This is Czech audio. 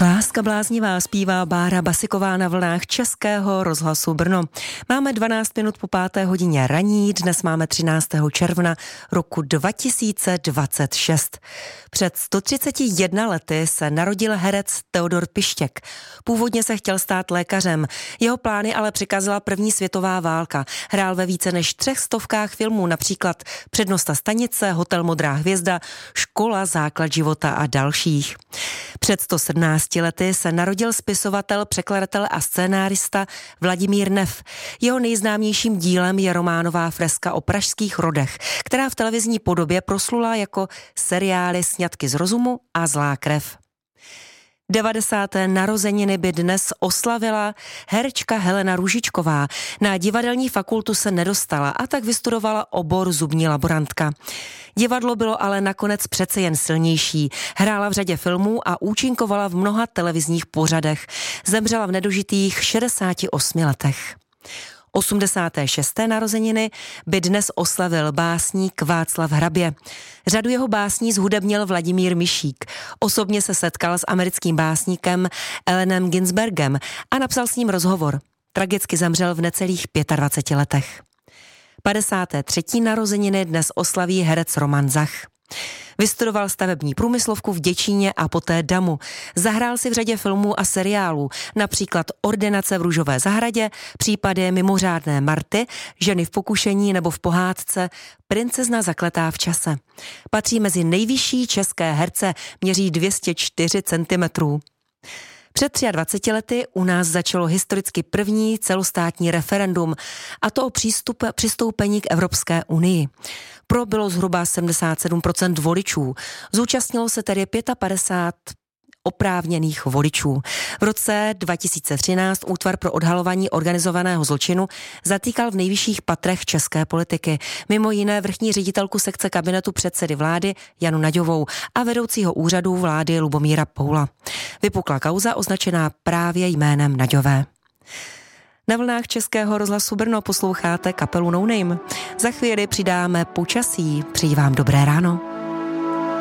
Láska bláznivá zpívá Bára Basiková na vlnách Českého rozhlasu Brno. Máme 12 minut po 5. hodině raní, dnes máme 13. června roku 2026. Před 131 lety se narodil herec Teodor Pištěk. Původně se chtěl stát lékařem, jeho plány ale přikazila první světová válka. Hrál ve více než 300 filmů, například Přednosta stanice, Hotel Modrá hvězda, Škola, Základ života a dalších. Před 117 lety se narodil spisovatel, překladatel a scénárista Vladimír Neff. Jeho nejznámějším dílem je románová freska o pražských rodech, která v televizní podobě proslula jako seriály Sňatky z rozumu a Zlá krev. 90. narozeniny by dnes oslavila herečka Helena Růžičková. Na divadelní fakultu se nedostala a tak vystudovala obor zubní laborantka. Divadlo bylo ale nakonec přece jen silnější. Hrála v řadě filmů a účinkovala v mnoha televizních pořadech. Zemřela v nedožitých 68 letech. 86. narozeniny by dnes oslavil básník Václav Hrabě. Řadu jeho básní zhudebnil Vladimír Mišík. Osobně se setkal s americkým básníkem Allenem Ginsbergem a napsal s ním rozhovor. Tragicky zemřel v necelých 25 letech. 53. narozeniny dnes oslaví herec Roman Zach. Vystudoval stavební průmyslovku v Děčíně a poté DAMU. Zahrál si v řadě filmů a seriálů, například Ordinace v Růžové zahradě, Případy mimořádné Marty, Ženy v pokušení nebo v pohádce Princezna zakletá v čase. Patří mezi nejvyšší české herce, měří 204 cm. Před 23 lety u nás začalo historicky první celostátní referendum, a to o přistoupení k Evropské unii. Pro bylo zhruba 77% voličů. Zúčastnilo se tedy 55 oprávněných voličů. V roce 2013 Útvar pro odhalování organizovaného zločinu zatýkal v nejvyšších patrech české politiky. Mimo jiné vrchní ředitelku sekce kabinetu předsedy vlády Janu Naďovou a vedoucího úřadu vlády Lubomíra Poula. Vypukla kauza označená právě jménem Naďové. Na vlnách Českého rozhlasu Brno posloucháte kapelu No Name. Za chvíli přidáme počasí. Přeji vám dobré ráno.